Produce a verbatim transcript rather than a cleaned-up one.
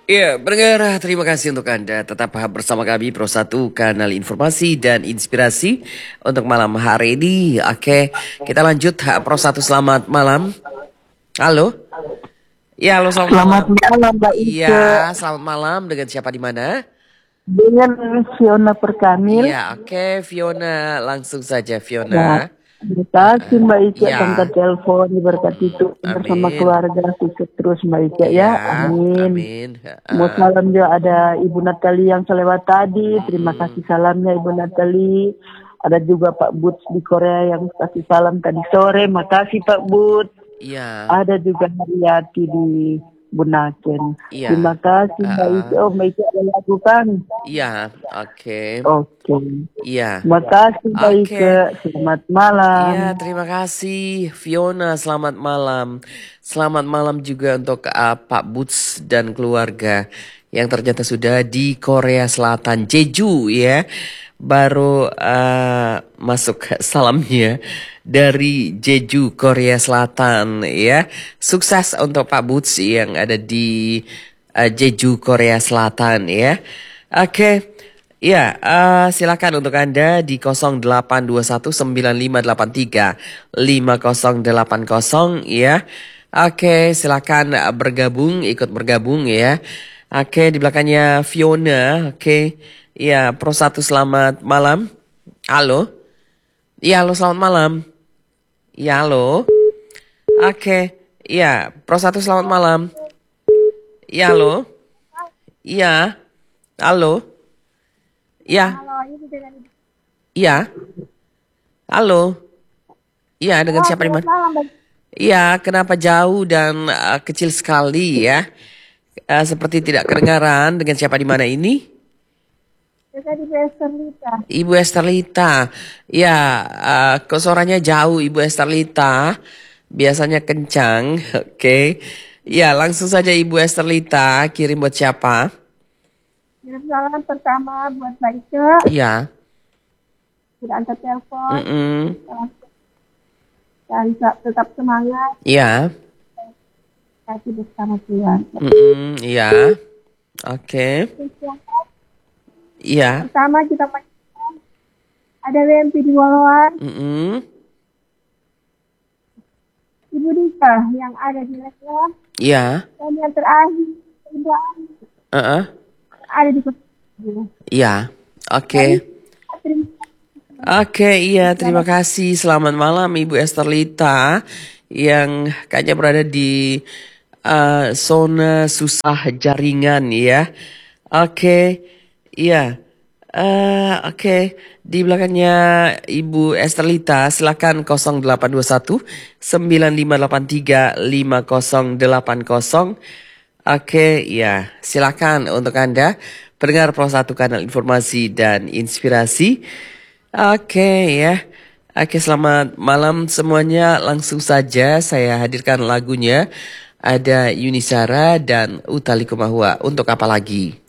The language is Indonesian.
Ya, pendengar, terima kasih untuk Anda tetap bersama kami Pro satu Kanal Informasi dan Inspirasi untuk malam hari ini. Oke, kita lanjut Pro satu, selamat malam. Halo. Ya, halo, selamat, Selamat malam. malam, Mbak Ike. Iya, selamat malam. Dengan siapa di mana? Dengan Fiona Perkamil. Iya, oke, Fiona, langsung saja Ya, Fiona. terima kasih Mbak Ike, Ya. angkat telepon, diberkati itu bersama Amin. keluarga, sukses terus Mbak Ike ya, Iya, amin. amin. Mau Uh, salam juga ada Ibu Natali yang selewat tadi, terima mm, kasih salamnya Ibu Natali. Ada juga Pak Boots di Korea yang kasih salam tadi sore, makasih Pak Boots. iya, Ada juga Haryati di Bunaken. iya. Terima kasih Mbak Uh, Ike. Oh Mbak Ike ada lagu kan? iya, oke. Oke. Iya. Terima kasih Mbak Oke. Ike. Selamat malam. Iya, terima kasih Fiona. Selamat malam. Selamat malam juga untuk uh, Pak Boots dan keluarga yang ternyata sudah di Korea Selatan, Jeju ya. Baru uh, masuk salamnya dari Jeju, Korea Selatan ya. Sukses untuk Pak Boots yang ada di uh, Jeju, Korea Selatan ya. Oke. Ya, eh, silakan untuk Anda di nol delapan dua satu sembilan lima delapan tiga lima nol delapan nol ya. Oke, silakan eh, bergabung, ikut bergabung ya. Oke, di belakangnya Fiona. Oke. Ya, Pro satu, selamat malam. Halo. Ya, halo, selamat malam. Ya, halo. Oke. Ya, Pro satu, selamat malam. Ya, halo. Ya. Halo. Ya. Iya. Halo. Iya, dengan siapa di mana? Iya, kenapa jauh dan uh, kecil sekali ya? Uh, seperti tidak kedengaran. Dengan siapa di mana ini? Ibu Esterlita. Ibu Esterlita. Ya, uh, kok suaranya jauh Ibu Esterlita. Biasanya kencang. Oke. Okay. Ya, langsung saja Ibu Esterlita kirim buat siapa? Kirim salam pertama buat Mbak Ike. Iya. Sudah angkat telepon. Mm -mm. Dan tetap semangat. Iya. Kasih bersama Tuhan. Mm -mm. Iya. Oke. Okay. Iya. Pertama kita pakai ada W M P di Woloan. Mm -mm. Ibu Dika yang ada di Lekon. Iya. Dan yang terakhir Ibu Ani. Uh -uh. Ada di kota. Iya. Oke. Oke, iya, terima kasih. Selamat malam Ibu Esterlita yang kayaknya berada di uh, zona susah jaringan ya. Oke, iya. Uh, Oke, di belakangnya Ibu Esterlita silakan nol delapan dua satu sembilan lima delapan tiga lima nol delapan nol. Oke, ya, silakan untuk Anda pendengar Pro satu Kanal Informasi dan Inspirasi. Oke ya. Oke, selamat malam semuanya. Langsung saja saya hadirkan lagunya. Ada Yuni Shara dan Utha Likumahua. Untuk apa lagi?